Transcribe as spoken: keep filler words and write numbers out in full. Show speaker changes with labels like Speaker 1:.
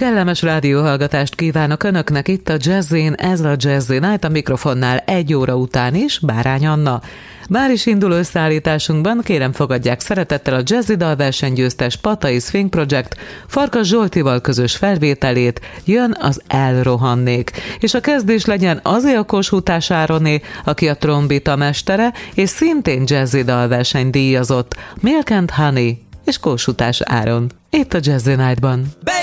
Speaker 1: kellemes rádióhallgatást kívánok Önöknek itt a Jazzin, ez a Jazzy Night, a mikrofonnál egy óra után is Bárány Anna. Már is indul összeállításunkban kérem fogadják szeretettel a Jazzy dalverseny győztes Patai Swing Project Farkas Zsoltival közös felvételét, jön az Elrohannék, és a kezdés legyen azért a Kossuth Ároné, aki a trombita mestere, és szintén jazzy dalverseny díjazott, Milk and Honey és Kossuth Áron. Itt a Jazzy Nightban.